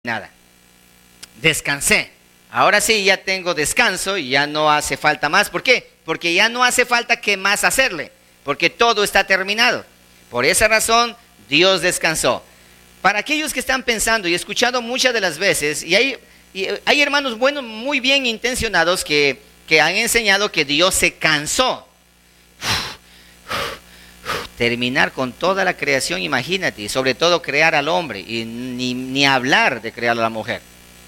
nada. Descansé. Ahora sí, ya tengo descanso y ya no hace falta más. ¿Por qué? Porque ya no hace falta que más hacerle, porque todo está terminado. Por esa razón, Dios descansó. Para aquellos que están pensando, y he escuchado muchas de las veces, y hay hermanos buenos, muy bien intencionados, que han enseñado que Dios se cansó. Terminar con toda la creación, imagínate, y sobre todo crear al hombre, y ni hablar de crear a la mujer.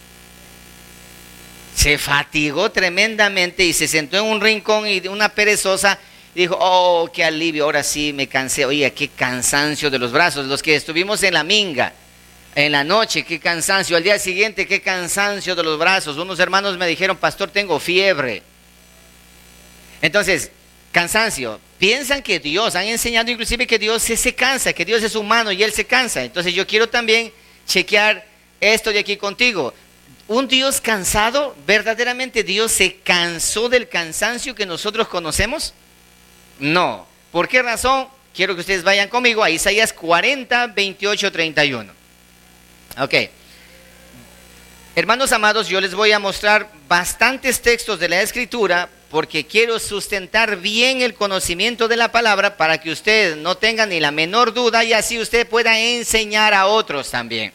Se fatigó tremendamente y se sentó en un rincón y una perezosa dijo, oh, qué alivio, ahora sí me cansé. Oye, qué cansancio de los brazos, los que estuvimos en la minga, en la noche, qué cansancio. Al día siguiente, qué cansancio de los brazos. Unos hermanos me dijeron, pastor, tengo fiebre. Entonces, cansancio. Piensan que Dios, han enseñado inclusive que Dios se cansa, que Dios es humano y Él se cansa. Entonces yo quiero también chequear esto de aquí contigo. Un Dios cansado, verdaderamente Dios se cansó del cansancio que nosotros conocemos. No. ¿Por qué razón? Quiero que ustedes vayan conmigo a Isaías 40, 28, 31. Ok. Hermanos amados, yo les voy a mostrar bastantes textos de la Escritura porque quiero sustentar bien el conocimiento de la palabra para que usted no tenga ni la menor duda y así usted pueda enseñar a otros también.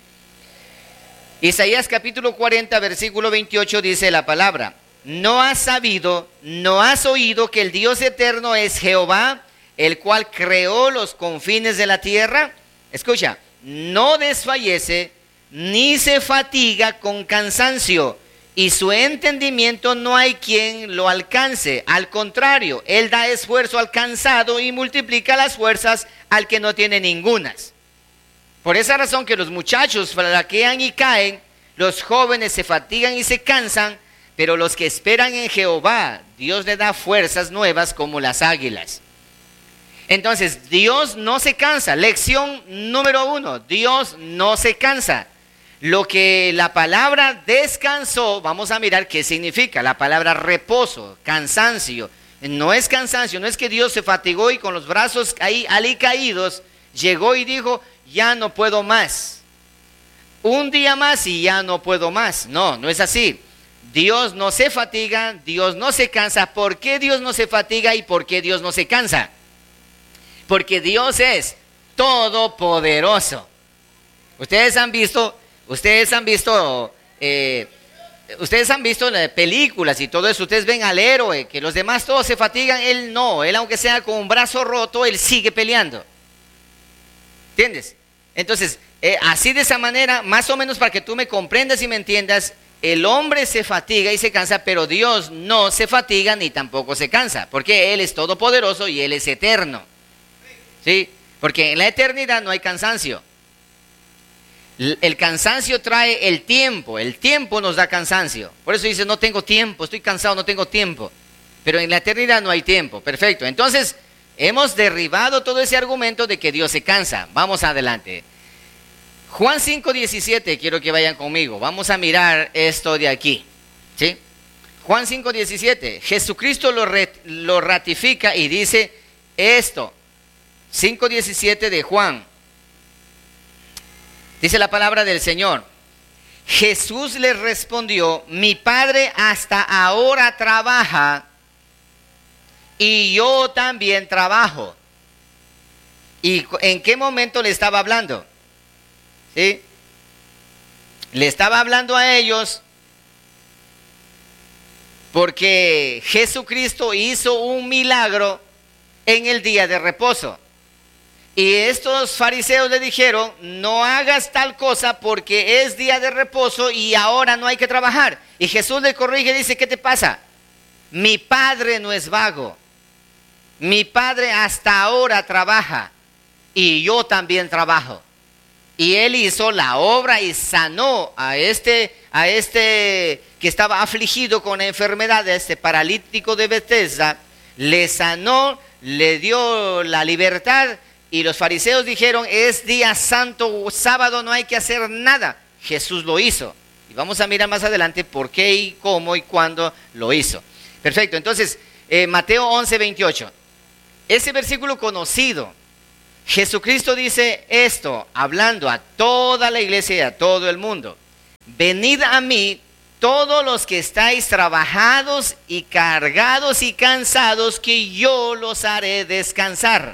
Isaías capítulo 40, versículo 28 dice la palabra: ¿no has sabido, no has oído que el Dios eterno es Jehová, el cual creó los confines de la tierra? Escucha, no desfallece ni se fatiga con cansancio, y su entendimiento no hay quien lo alcance. Al contrario, Él da esfuerzo al cansado y multiplica las fuerzas al que no tiene ningunas. Por esa razón que los muchachos flaquean y caen, los jóvenes se fatigan y se cansan, pero los que esperan en Jehová, Dios le da fuerzas nuevas como las águilas. Entonces, Dios no se cansa. Lección número 1, Dios no se cansa. Lo que la palabra descansó, vamos a mirar qué significa. La palabra reposo, cansancio. No es cansancio, no es que Dios se fatigó y con los brazos ahí caídos, llegó y dijo, ya no puedo más. Un día más y ya no puedo más. No, no es así. Dios no se fatiga, Dios no se cansa. ¿Por qué Dios no se fatiga y por qué Dios no se cansa? Porque Dios es todopoderoso. Ustedes han visto películas y todo eso. Ustedes ven al héroe, que los demás todos se fatigan, él no. Él, aunque sea con un brazo roto, él sigue peleando. ¿Entiendes? Entonces, así de esa manera, más o menos para que tú me comprendas y me entiendas, el hombre se fatiga y se cansa, pero Dios no se fatiga ni tampoco se cansa, porque Él es todopoderoso y Él es eterno. ¿Sí? Porque en la eternidad no hay cansancio. El cansancio trae el tiempo nos da cansancio. Por eso dice, no tengo tiempo, estoy cansado, no tengo tiempo. Pero en la eternidad no hay tiempo. Perfecto. Entonces, hemos derribado todo ese argumento de que Dios se cansa. Vamos adelante. Juan 5:17, quiero que vayan conmigo. Vamos a mirar esto de aquí. ¿Sí? Juan 5:17. Jesucristo lo ratifica y dice esto. 5:17 de Juan. Dice la palabra del Señor. Jesús les respondió, mi Padre hasta ahora trabaja y yo también trabajo. ¿Y en qué momento le estaba hablando? ¿Sí? Le estaba hablando a ellos porque Jesucristo hizo un milagro en el día de reposo. Y estos fariseos le dijeron, no hagas tal cosa porque es día de reposo y ahora no hay que trabajar. Y Jesús le corrige y dice, ¿qué te pasa? Mi Padre no es vago. Mi Padre hasta ahora trabaja y yo también trabajo. Y Él hizo la obra y sanó a este que estaba afligido con la enfermedad, a este paralítico de Bethesda. Le sanó, le dio la libertad. Y los fariseos dijeron, es día santo, sábado, no hay que hacer nada. Jesús lo hizo. Y vamos a mirar más adelante por qué y cómo y cuándo lo hizo. Perfecto, entonces, Mateo 11, 28. Ese versículo conocido. Jesucristo dice esto, hablando a toda la iglesia y a todo el mundo. venid a mí todos los que estáis trabajados y cargados y cansados, que yo los haré descansar.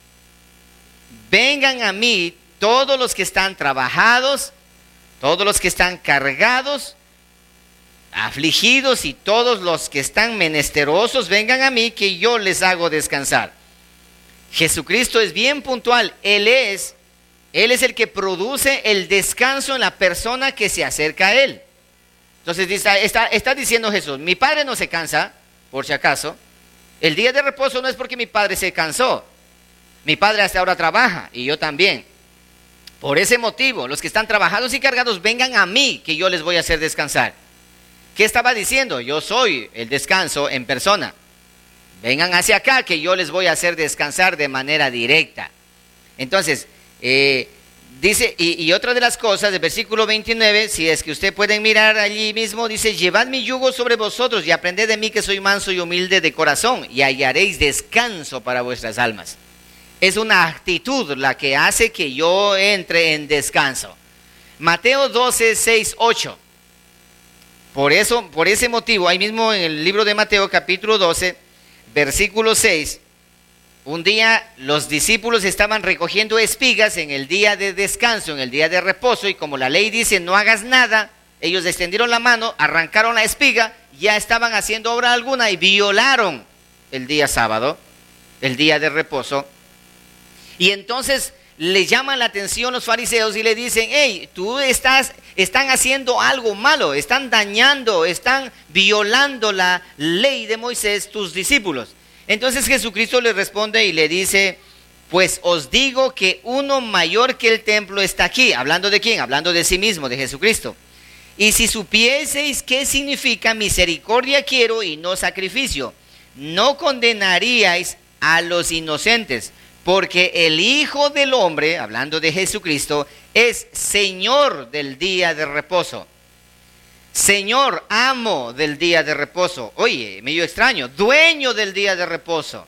Vengan a mí todos los que están trabajados, todos los que están cargados, afligidos, y todos los que están menesterosos, vengan a mí, que yo les hago descansar. Jesucristo es bien puntual. Él es el que produce el descanso en la persona que se acerca a Él. Entonces está diciendo Jesús: mi Padre no se cansa, por si acaso. El día de reposo no es porque mi Padre se cansó. Mi Padre hasta ahora trabaja, y yo también. Por ese motivo, los que están trabajados y cargados, vengan a mí, que yo les voy a hacer descansar. ¿Qué estaba diciendo? Yo soy el descanso en persona. Vengan hacia acá, que yo les voy a hacer descansar de manera directa. Entonces, dice, y otra de las cosas, del versículo 29, si es que usted pueden mirar allí mismo, dice: llevad mi yugo sobre vosotros y aprended de mí, que soy manso y humilde de corazón, y hallaréis descanso para vuestras almas. Es una actitud la que hace que yo entre en descanso. Mateo 12, 6, 8. Por ese motivo, ahí mismo en el libro de Mateo, capítulo 12, versículo 6, un día los discípulos estaban recogiendo espigas en el día de descanso, en el día de reposo, y como la ley dice no hagas nada, ellos extendieron la mano, arrancaron la espiga, ya estaban haciendo obra alguna y violaron el día sábado, el día de reposo. Y entonces le llaman la atención los fariseos y le dicen: hey, están haciendo algo malo, están dañando, están violando la ley de Moisés, tus discípulos. Entonces Jesucristo le responde y le dice: pues os digo que uno mayor que el templo está aquí. ¿Hablando de quién? Hablando de sí mismo, de Jesucristo. Y si supieseis qué significa misericordia quiero y no sacrificio, no condenaríais a los inocentes, porque el Hijo del Hombre, hablando de Jesucristo, es Señor del día de reposo. Señor, amo del día de reposo. Oye, medio extraño, dueño del día de reposo.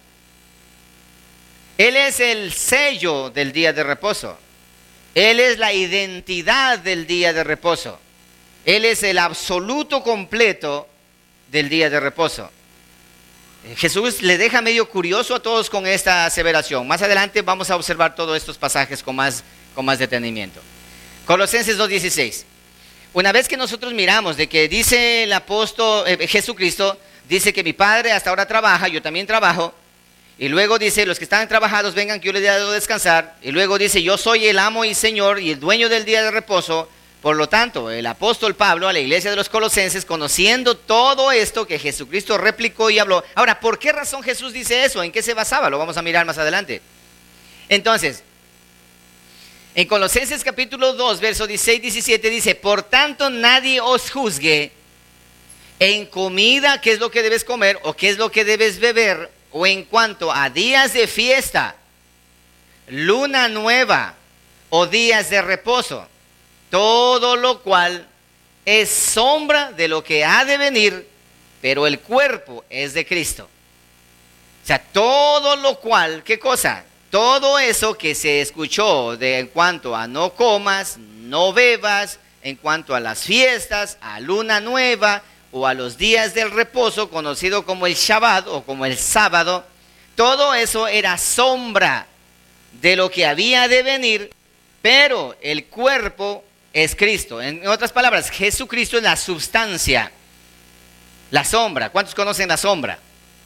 Él es el sello del día de reposo. Él es la identidad del día de reposo. Él es el absoluto completo del día de reposo. Jesús le deja medio curioso a todos con esta aseveración. Más adelante vamos a observar todos estos pasajes con más detenimiento. Colosenses 2:16. Una vez que nosotros miramos de que dice el apóstol Jesucristo, dice que mi Padre hasta ahora trabaja, yo también trabajo. Y luego dice: los que están trabajados vengan, que yo les hago descansar. Y luego dice: yo soy el amo y Señor y el dueño del día de reposo. Por lo tanto, el apóstol Pablo a la iglesia de los Colosenses, conociendo todo esto que Jesucristo replicó y habló. Ahora, ¿por qué razón Jesús dice eso? ¿En qué se basaba? Lo vamos a mirar más adelante. Entonces, en Colosenses capítulo 2, verso 16-17 dice: por tanto, nadie os juzgue en comida, qué es lo que debes comer o qué es lo que debes beber, o en cuanto a días de fiesta, luna nueva o días de reposo. Todo lo cual es sombra de lo que ha de venir, pero el cuerpo es de Cristo. O sea, todo lo cual, ¿qué cosa? Todo eso que se escuchó en cuanto a no comas, no bebas, en cuanto a las fiestas, a luna nueva o a los días del reposo, conocido como el Shabbat o como el sábado, todo eso era sombra de lo que había de venir, pero el cuerpo es Cristo. En otras palabras, Jesucristo es la sustancia, la sombra. ¿Cuántos conocen la sombra?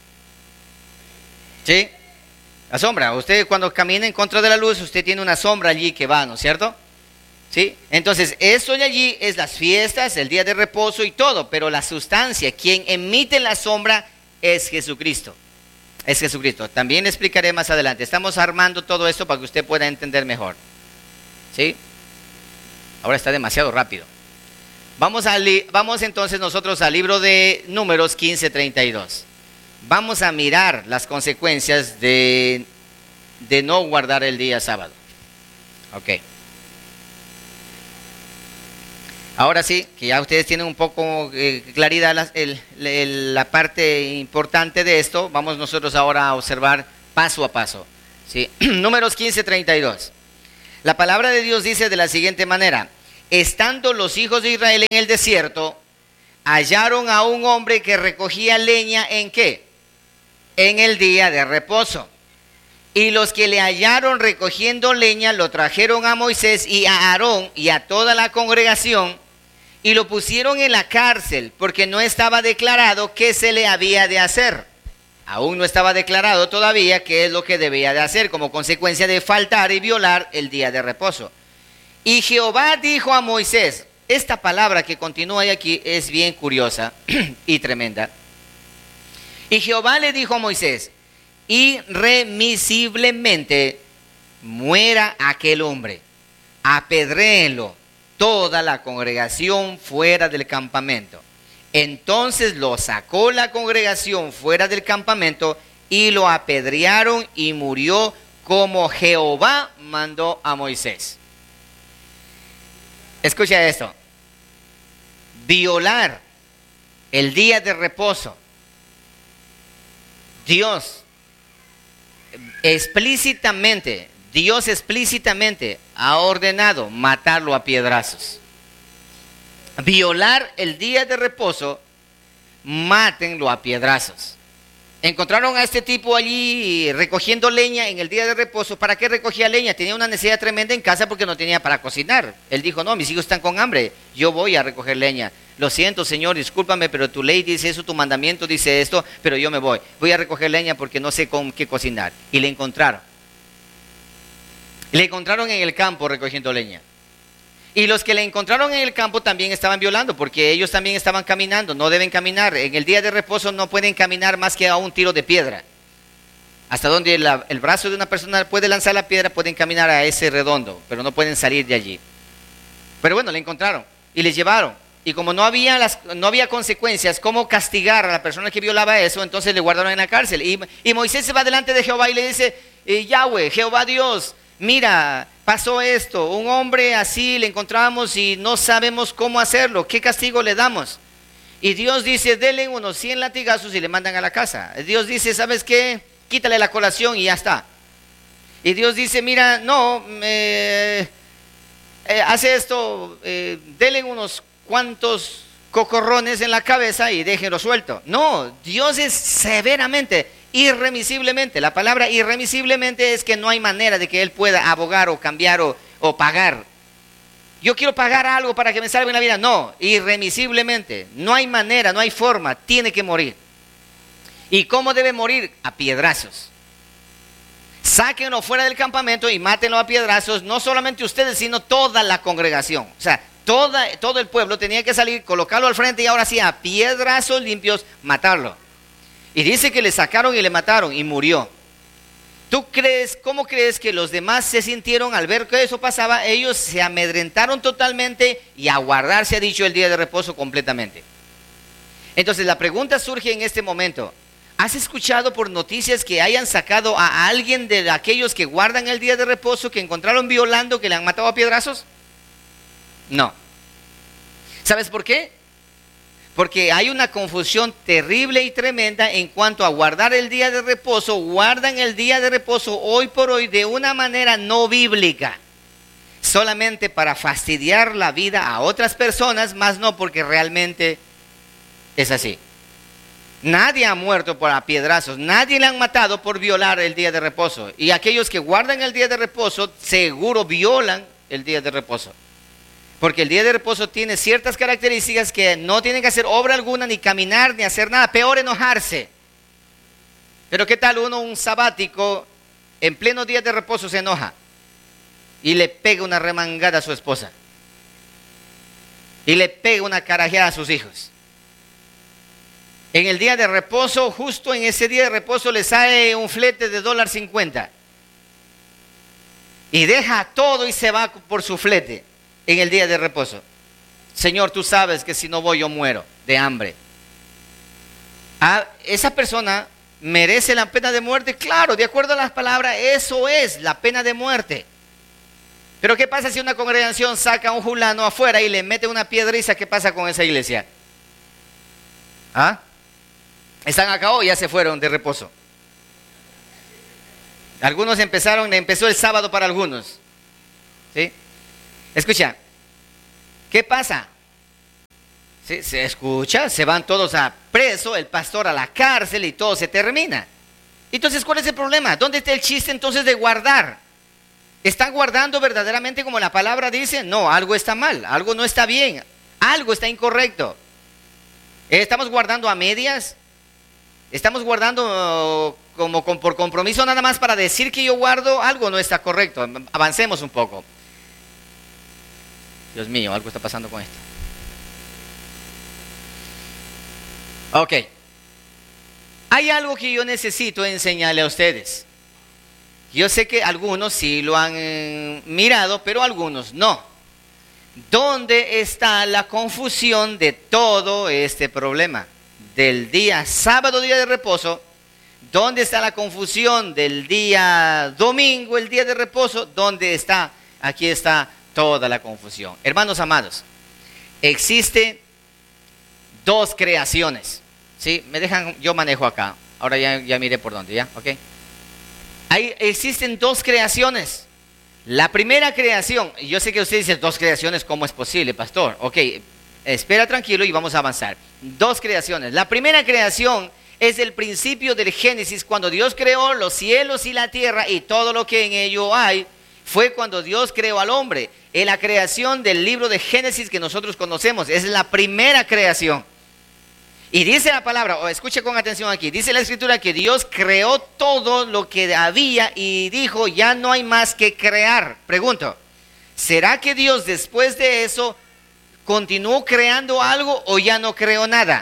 ¿Sí? La sombra. Usted cuando camina en contra de la luz, usted tiene una sombra allí que va, ¿no es cierto? ¿Sí? Entonces, eso de allí es las fiestas, el día de reposo y todo, pero la sustancia, quien emite la sombra es Jesucristo. Es Jesucristo. También le explicaré más adelante. Estamos armando todo esto para que usted pueda entender mejor. ¿Sí? Ahora está demasiado rápido. Vamos entonces nosotros al libro de Números 15:32. Vamos a mirar las consecuencias de no guardar el día sábado. Ok. Ahora sí, que ya ustedes tienen un poco claridad la parte importante de esto, vamos nosotros ahora a observar paso a paso. ¿Sí? Números 15:32. La palabra de Dios dice de la siguiente manera: estando los hijos de Israel en el desierto, hallaron a un hombre que recogía leña ¿en qué? En el día de reposo. Y los que le hallaron recogiendo leña lo trajeron a Moisés y a Aarón y a toda la congregación y lo pusieron en la cárcel porque no estaba declarado qué se le había de hacer. Aún no estaba declarado todavía qué es lo que debía de hacer como consecuencia de faltar y violar el día de reposo. Y Jehová dijo a Moisés, esta palabra que continúa aquí es bien curiosa y tremenda. Y Jehová le dijo a Moisés, irremisiblemente muera aquel hombre, apedréenlo toda la congregación fuera del campamento. Entonces lo sacó la congregación fuera del campamento y lo apedrearon y murió como Jehová mandó a Moisés. Escucha esto. Violar el día de reposo. Dios explícitamente ha ordenado matarlo a piedrazos. Violar el día de reposo, mátenlo a piedrazos. Encontraron a este tipo allí recogiendo leña en el día de reposo. ¿Para qué recogía leña? Tenía una necesidad tremenda en casa porque no tenía para cocinar. Él dijo, no, mis hijos están con hambre, yo voy a recoger leña. Lo siento, Señor, discúlpame, pero tu ley dice eso, tu mandamiento dice esto, pero yo me voy. Voy a recoger leña porque no sé con qué cocinar. Y le encontraron. Le encontraron en el campo recogiendo leña. Y los que le encontraron en el campo también estaban violando, porque ellos también estaban caminando, no deben caminar. En el día de reposo no pueden caminar más que a un tiro de piedra. Hasta donde el brazo de una persona puede lanzar la piedra, pueden caminar a ese redondo, pero no pueden salir de allí. Pero bueno, le encontraron y les llevaron. Y como no había consecuencias, cómo castigar a la persona que violaba eso, entonces le guardaron en la cárcel. Y Moisés se va delante de Jehová y le dice, Yahweh, Jehová Dios, mira, pasó esto, un hombre así le encontramos y no sabemos cómo hacerlo, ¿qué castigo le damos? Y Dios dice, denle unos 100 latigazos y le mandan a la casa. Dios dice, ¿sabes qué? Quítale la colación y ya está. Y Dios dice, mira, no, hace esto, denle unos cuantos cocorrones en la cabeza y déjenlo suelto. No, Dios es severamente, irremisiblemente. La palabra irremisiblemente es que no hay manera de que Él pueda abogar o cambiar o pagar. Yo quiero pagar algo para que me salve la vida. No, irremisiblemente. No hay manera, no hay forma. Tiene que morir. ¿Y cómo debe morir? A piedrazos. Sáquenlo fuera del campamento y mátenlo a piedrazos. No solamente ustedes, sino toda la congregación. O sea, todo el pueblo tenía que salir, colocarlo al frente y ahora sí, a piedrazos limpios, matarlo. Y dice que le sacaron y le mataron y murió. ¿Cómo crees que los demás se sintieron al ver que eso pasaba? Ellos se amedrentaron totalmente y a guardar, se ha dicho, el día de reposo completamente. Entonces la pregunta surge en este momento. ¿Has escuchado por noticias que hayan sacado a alguien de aquellos que guardan el día de reposo, que encontraron violando, que le han matado a piedrazos? No. ¿Sabes por qué? Porque hay una confusión terrible y tremenda en cuanto a guardar el día de reposo. Guardan el día de reposo hoy por hoy de una manera no bíblica, solamente para fastidiar la vida a otras personas, más no porque realmente es así. Nadie ha muerto por a piedrazos, nadie le han matado por violar el día de reposo. Y aquellos que guardan el día de reposo seguro violan el día de reposo. Porque el día de reposo tiene ciertas características que no tienen que hacer obra alguna, ni caminar, ni hacer nada, peor enojarse. Pero ¿qué tal un sabático en pleno día de reposo se enoja y le pega una remangada a su esposa? Y le pega una carajeada a sus hijos. En el día de reposo, justo en ese día de reposo, le sale un flete de $1.50. Y deja todo y se va por su flete. En el día de reposo. Señor, tú sabes que si no voy yo muero de hambre. Esa persona merece la pena de muerte. Claro, de acuerdo a las palabras, eso es la pena de muerte. Pero ¿qué pasa si una congregación saca a un fulano afuera y le mete una piedriza? ¿Qué pasa con esa iglesia? ¿Están acá o ya se fueron de reposo? Algunos empezó el sábado para algunos. ¿Sí? Escucha, ¿Qué pasa? Se escucha, se van todos a preso, el pastor a la cárcel y todo se termina. Entonces, ¿cuál es el problema? ¿Dónde está el chiste entonces de guardar? ¿Están guardando verdaderamente como la palabra dice? No, algo está mal, algo no está bien, algo está incorrecto. ¿Estamos guardando a medias? ¿Estamos guardando por compromiso nada más para decir que yo guardo? Algo no está correcto. Avancemos un poco. Dios mío, algo está pasando con esto. Ok. Hay algo que yo necesito enseñarle a ustedes. Yo sé que algunos sí lo han mirado, pero algunos no. ¿Dónde está la confusión de todo este problema? Del día sábado, día de reposo. ¿Dónde está la confusión del día domingo, el día de reposo? ¿Dónde está? Aquí está toda la confusión. Hermanos amados, existe dos creaciones. ¿Sí? Me dejan, yo manejo acá. Ahora ya miré por dónde, ¿ya? ¿Ok? Existen dos creaciones. La primera creación, yo sé que usted dice dos creaciones, ¿cómo es posible, pastor? Ok, espera tranquilo y vamos a avanzar. Dos creaciones. La primera creación es el principio del Génesis, cuando Dios creó los cielos y la tierra y todo lo que en ello hay. Fue cuando Dios creó al hombre. En la creación del libro de Génesis que nosotros conocemos, es la primera creación. Y dice la palabra, escuche con atención aquí, dice la escritura que Dios creó todo lo que había y dijo, ya no hay más que crear. Pregunto, ¿será que Dios después de eso continuó creando algo o ya no creó nada?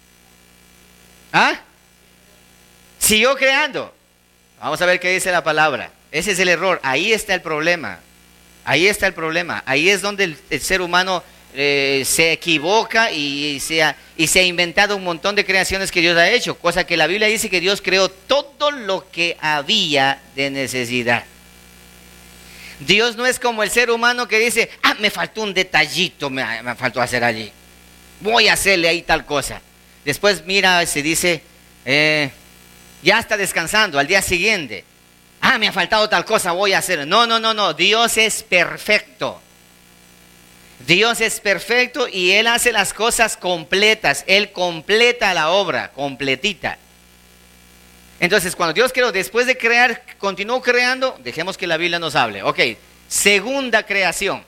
¿Ah? ¿Siguió creando? Vamos a ver qué dice la palabra. Ese es el error, ahí está el problema. Ahí está el problema, ahí es donde el ser humano se equivoca y se ha inventado un montón de creaciones que Dios ha hecho, cosa que la Biblia dice que Dios creó todo lo que había de necesidad. Dios no es como el ser humano que dice, me faltó un detallito, me faltó hacer allí, voy a hacerle ahí tal cosa. Después mira, se dice, ya está descansando, al día siguiente, me ha faltado tal cosa, voy a hacer. No, Dios es perfecto. Dios es perfecto y Él hace las cosas completas. Él completa la obra, completita. Entonces, cuando Dios creó, después de crear, continuó creando, dejemos que la Biblia nos hable. Ok, segunda creación.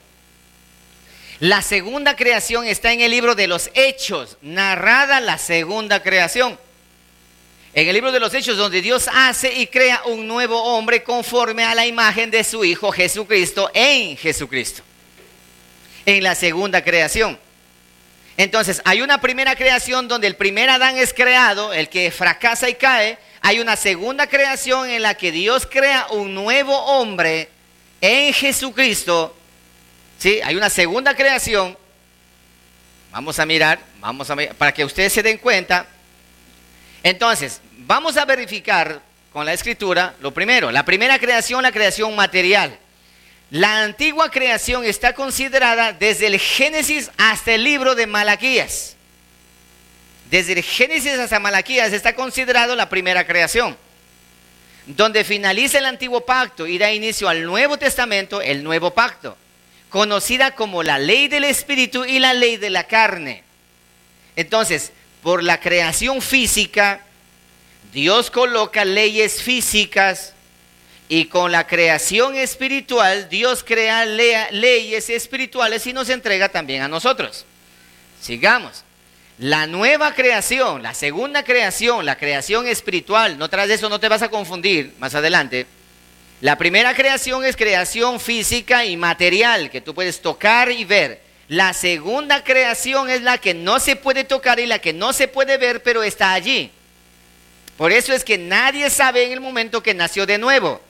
La segunda creación está en el libro de los Hechos, narrada la segunda creación. En el libro de los Hechos, donde Dios hace y crea un nuevo hombre conforme a la imagen de su Hijo Jesucristo en Jesucristo. En la segunda creación. Entonces, hay una primera creación donde el primer Adán es creado, el que fracasa y cae. Hay una segunda creación en la que Dios crea un nuevo hombre en Jesucristo. ¿Sí? Hay una segunda creación. Vamos a mirar para que ustedes se den cuenta. Entonces, vamos a verificar con la Escritura lo primero. La primera creación, la creación material. La antigua creación está considerada desde el Génesis hasta el libro de Malaquías. Desde el Génesis hasta Malaquías está considerado la primera creación. Donde finaliza el antiguo pacto y da inicio al Nuevo Testamento, el nuevo pacto. Conocida como la ley del Espíritu y la ley de la carne. Entonces, por la creación física, Dios coloca leyes físicas. Y con la creación espiritual, Dios crea leyes espirituales y nos entrega también a nosotros. Sigamos. La nueva creación, la segunda creación, la creación espiritual, no tras de eso no te vas a confundir más adelante. La primera creación es creación física y material, que tú puedes tocar y ver. La segunda creación es la que no se puede tocar y la que no se puede ver, pero está allí. Por eso es que nadie sabe en el momento que nació de nuevo.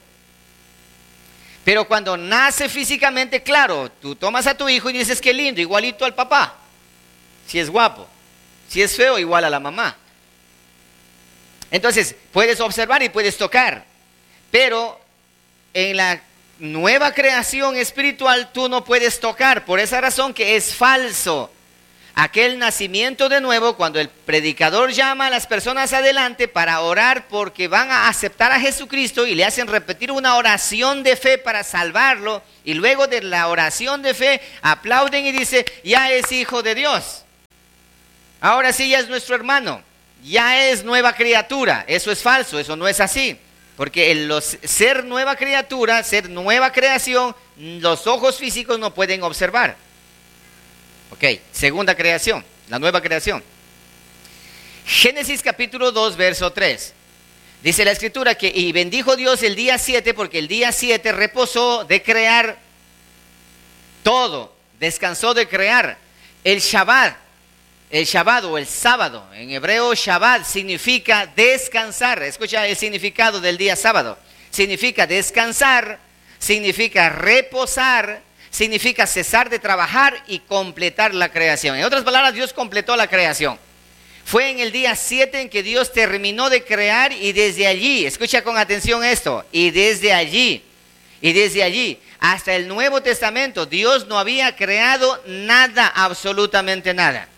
Pero cuando nace físicamente, claro, tú tomas a tu hijo y dices qué lindo, igualito al papá, si es guapo. Si es feo, igual a la mamá. Entonces, puedes observar y puedes tocar. Pero en la nueva creación espiritual, tú no puedes tocar. Por esa razón que es falso. aquel nacimiento de nuevo, cuando el predicador llama a las personas adelante para orar porque van a aceptar a Jesucristo y le hacen repetir una oración de fe para salvarlo, y luego de la oración de fe aplauden y dicen, ya es hijo de Dios. Ahora sí ya es nuestro hermano, ya es nueva criatura. Eso es falso, eso no es así. Porque ser nueva criatura, ser nueva creación, los ojos físicos no pueden observar. Ok, segunda creación, la nueva creación. Génesis capítulo 2, verso 3. Dice la escritura que, y bendijo Dios el día 7, porque el día 7 reposó de crear todo, descansó de crear. El Shabbat o el sábado, en hebreo Shabbat significa descansar. Escucha el significado del día sábado. Significa descansar, significa reposar, significa cesar de trabajar y completar la creación. En otras palabras, Dios completó la creación. Fue en el día 7 en que Dios terminó de crear, y desde allí, escucha con atención esto, y desde allí hasta el Nuevo Testamento, Dios no había creado nada, absolutamente nada.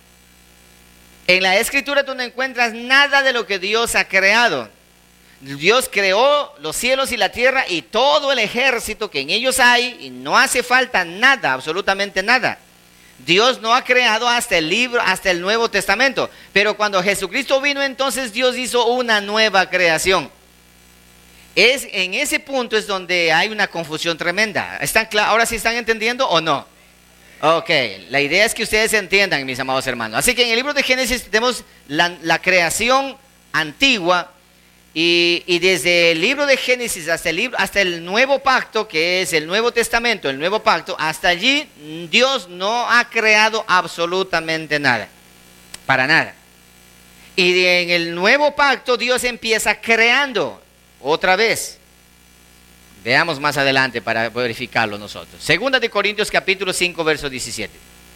En la Escritura tú no encuentras nada de lo que Dios ha creado. Dios creó los cielos y la tierra y todo el ejército que en ellos hay, y no hace falta nada, absolutamente nada. Dios no ha creado hasta el Nuevo Testamento. Pero cuando Jesucristo vino, entonces Dios hizo una nueva creación. En ese punto es donde hay una confusión tremenda. ¿Ahora sí están entendiendo o no? Ok, la idea es que ustedes entiendan, mis amados hermanos. Así que en el libro de Génesis tenemos la creación antigua, y desde el libro de Génesis hasta el Nuevo Pacto, que es el Nuevo Testamento, el Nuevo Pacto, hasta allí Dios no ha creado absolutamente nada, para nada. Y en el Nuevo Pacto Dios empieza creando otra vez. Veamos más adelante para verificarlo nosotros. Segunda de Corintios capítulo 5, verso 17.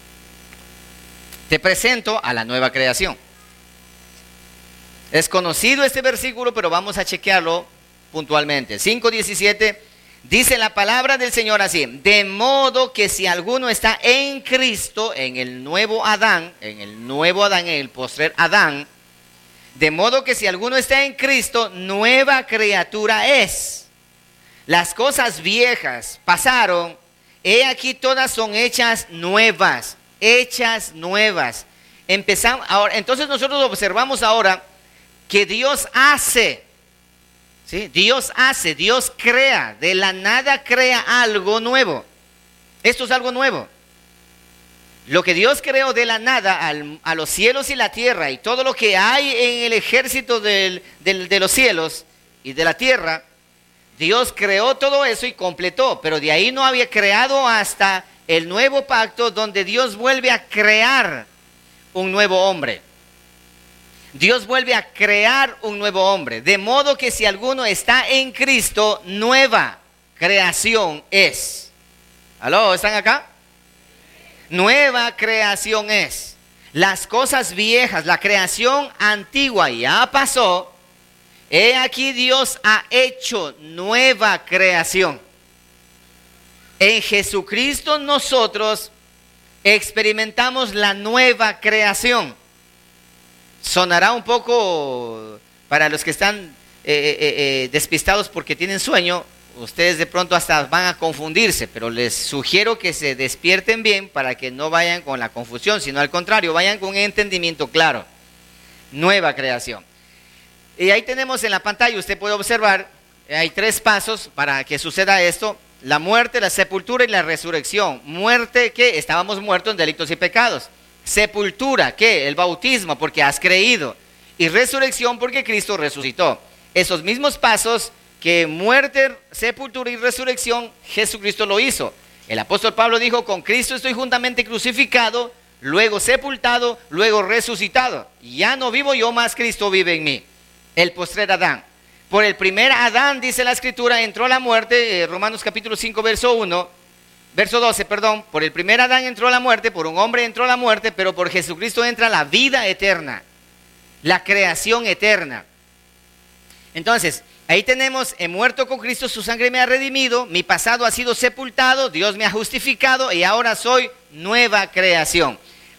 Te presento a la nueva creación. Es conocido este versículo, pero vamos a chequearlo puntualmente. 5:17 dice la palabra del Señor así: de modo que si alguno está en Cristo, en el nuevo Adán, en el postrer Adán, de modo que si alguno está en Cristo, nueva criatura es. Las cosas viejas pasaron, he aquí todas son hechas nuevas, Empezamos ahora, entonces nosotros observamos ahora que Dios hace, ¿sí? Dios crea, de la nada crea algo nuevo. Esto es algo nuevo. Lo que Dios creó de la nada a los cielos y la tierra y todo lo que hay en el ejército de los cielos y de la tierra, Dios creó todo eso y completó, pero de ahí no había creado hasta el nuevo pacto, donde Dios vuelve a crear un nuevo hombre. Dios vuelve a crear un nuevo hombre, de modo que si alguno está en Cristo, nueva creación es. ¿Aló? ¿Están acá? Nueva creación es. Las cosas viejas, la creación antigua ya pasó. He aquí Dios ha hecho nueva creación. En Jesucristo nosotros experimentamos la nueva creación. Sonará un poco, para los que están despistados porque tienen sueño, ustedes de pronto hasta van a confundirse, pero les sugiero que se despierten bien para que no vayan con la confusión, sino al contrario, vayan con un entendimiento claro. Nueva creación. Y ahí tenemos en la pantalla, usted puede observar, hay 3 pasos para que suceda esto: la muerte, la sepultura y la resurrección. Muerte, que estábamos muertos en delitos y pecados. Sepultura, ¿qué? El bautismo, porque has creído. Y resurrección, porque Cristo resucitó. Esos mismos pasos que muerte, sepultura y resurrección, Jesucristo lo hizo. El apóstol Pablo dijo: con Cristo estoy juntamente crucificado, luego sepultado, luego resucitado. Ya no vivo yo, más Cristo vive en mí. El postrer Adán. Por el primer Adán, dice la Escritura, entró la muerte. Romanos capítulo 5, verso 12, perdón. Por el primer Adán entró la muerte, por un hombre entró la muerte, pero por Jesucristo entra la vida eterna, la creación eterna. Entonces, ahí tenemos: he muerto con Cristo, su sangre me ha redimido, mi pasado ha sido sepultado, Dios me ha justificado y ahora soy nueva creación.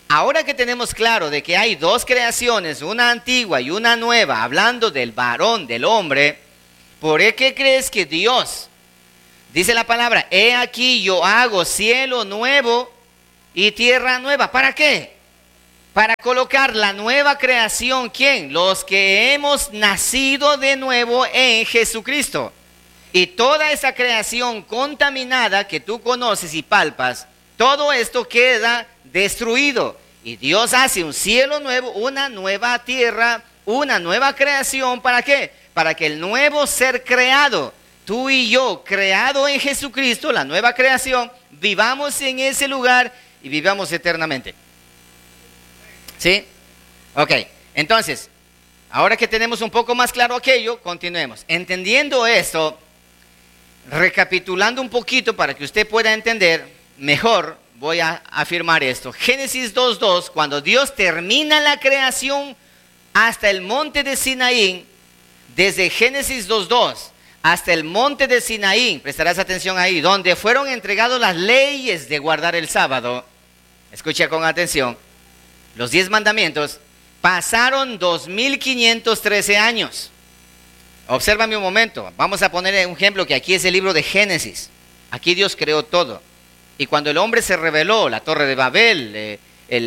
ahora que tenemos claro de que hay dos creaciones, una antigua y una nueva, hablando del varón, del hombre, ¿por qué crees que Dios, dice la palabra, he aquí yo hago cielo nuevo y tierra nueva? ¿Para qué? Para colocar la nueva creación, ¿quién? Los que hemos nacido de nuevo en Jesucristo. Y toda esa creación contaminada que tú conoces y palpas, todo esto queda destruido. Y Dios hace un cielo nuevo, una nueva tierra, una nueva creación. ¿Para qué? Para que el nuevo ser creado, tú y yo, creado en Jesucristo, la nueva creación, vivamos en ese lugar y vivamos eternamente. ¿Sí? Ok, entonces, ahora que tenemos un poco más claro aquello, continuemos. Entendiendo esto, recapitulando un poquito para que usted pueda entender mejor, voy a afirmar esto. Génesis 2:2, cuando Dios termina la creación hasta el monte de Sinaí, desde Génesis 2:2 hasta el monte de Sinaí, prestarás atención ahí, donde fueron entregadas las leyes de guardar el sábado. Escucha con atención. Los 10 mandamientos pasaron 2513 años. Obsérvame un momento. Vamos a poner un ejemplo que aquí es el libro de Génesis. Aquí Dios creó todo. Y cuando el hombre se rebeló, la torre de Babel,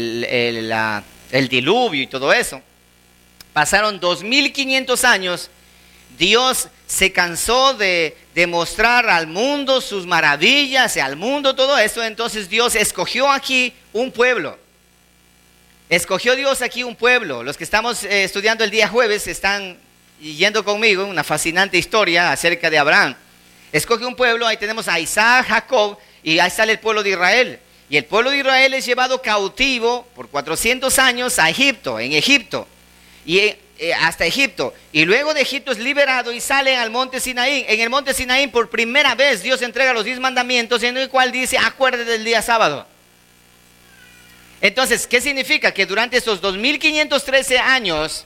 el diluvio y todo eso, pasaron 2500 años. Dios se cansó de mostrar al mundo sus maravillas, al mundo todo eso. Entonces Dios escogió aquí un pueblo. Escogió Dios aquí un pueblo. Los que estamos estudiando el día jueves están yendo conmigo una fascinante historia acerca de Abraham. Escoge un pueblo, ahí tenemos a Isaac, Jacob, y ahí sale el pueblo de Israel. Y el pueblo de Israel es llevado cautivo por 400 años a Egipto, en Egipto, y hasta Egipto. Y luego de Egipto es liberado y sale al monte Sinaí. En el monte Sinaí por primera vez Dios entrega los 10 mandamientos, en el cual dice, acuérdate del día sábado. Entonces, ¿qué significa? Que durante estos 2513 años,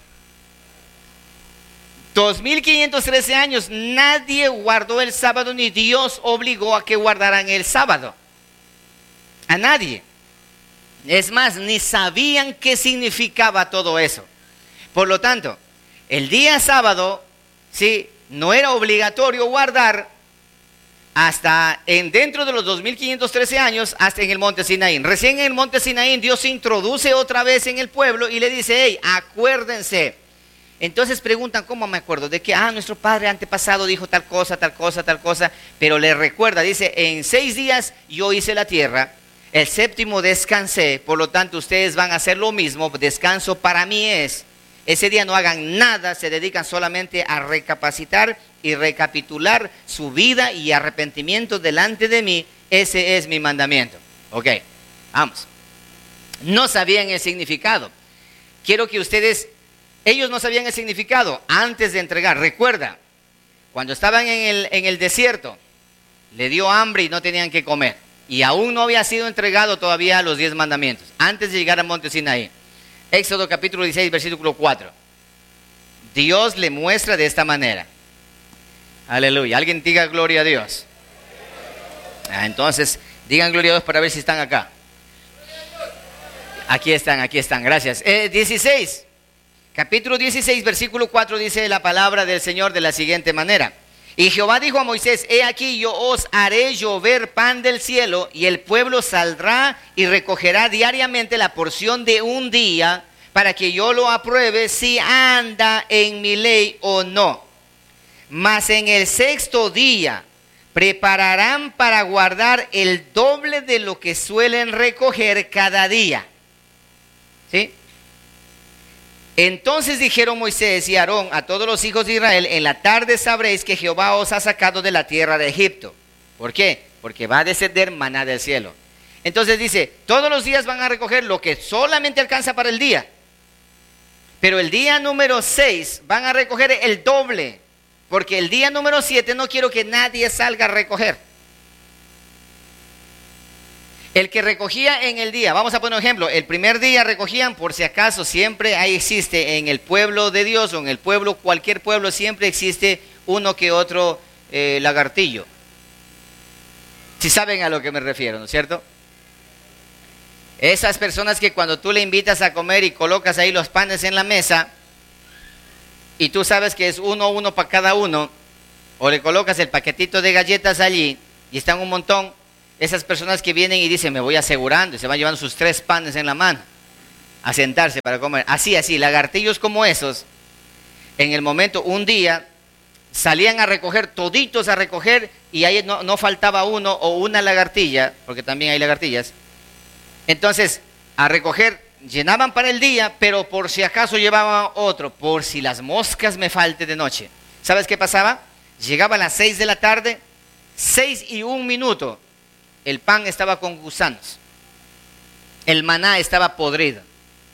2513 años, nadie guardó el sábado, ni Dios obligó a que guardaran el sábado. A nadie. Es más, ni sabían qué significaba todo eso. Por lo tanto, el día sábado, sí, no era obligatorio guardar hasta dentro de los 2513 años, hasta en el monte Sinaí. Recién en el monte Sinaí Dios se introduce otra vez en el pueblo y le dice, hey, acuérdense. Entonces preguntan, ¿cómo me acuerdo? De que, nuestro padre antepasado dijo tal cosa, tal cosa, tal cosa, pero le recuerda, dice, en 6 días yo hice la tierra, el 7º descansé, por lo tanto ustedes van a hacer lo mismo, descanso para mí es, ese día no hagan nada, se dedican solamente a recapacitar y recapitular su vida y arrepentimiento delante de mí, ese es mi mandamiento. Ok, vamos. No sabían el significado. Quiero que ustedes, ellos no sabían el significado antes de entregar. Recuerda, cuando estaban en el desierto, le dio hambre y no tenían que comer. Y aún no había sido entregado todavía los 10 mandamientos, antes de llegar al monte Sinaí. Éxodo capítulo 16, versículo 4. Dios le muestra de esta manera. Aleluya. Alguien diga gloria a Dios. Entonces, digan gloria a Dios para ver si están acá. Aquí están, gracias. 16, capítulo 16, versículo 4 dice la palabra del Señor de la siguiente manera. Y Jehová dijo a Moisés, he aquí yo os haré llover pan del cielo, y el pueblo saldrá y recogerá diariamente la porción de un día, para que yo lo apruebe si anda en mi ley o no. Mas en el 6º día prepararán para guardar el doble de lo que suelen recoger cada día. ¿Sí? Entonces dijeron Moisés y Aarón a todos los hijos de Israel, en la tarde sabréis que Jehová os ha sacado de la tierra de Egipto. ¿Por qué? Porque va a descender maná del cielo. Entonces dice, todos los días van a recoger lo que solamente alcanza para el día. Pero el día número 6 van a recoger el doble. Porque el día número 7 no quiero que nadie salga a recoger. El que recogía en el día, vamos a poner un ejemplo, el primer día recogían, por si acaso, siempre ahí existe en el pueblo de Dios o en el pueblo, cualquier pueblo, siempre existe uno que otro lagartillo. Si saben a lo que me refiero, ¿no es cierto? Esas personas que cuando tú le invitas a comer y colocas ahí los panes en la mesa, y tú sabes que es uno para cada uno, o le colocas el paquetito de galletas allí, y están un montón, esas personas que vienen y dicen, me voy asegurando, y se van llevando sus 3 panes en la mano, a sentarse para comer. Así, lagartillos como esos, en el momento, un día, salían a recoger, toditos a recoger, y ahí no faltaba uno o una lagartilla, porque también hay lagartillas. Entonces, a recoger, llenaban para el día, pero por si acaso llevaban otro, por si las moscas me falte de noche. ¿Sabes qué pasaba? Llegaba a las 6 de la tarde, 6:01, el pan estaba con gusanos, el maná estaba podrido,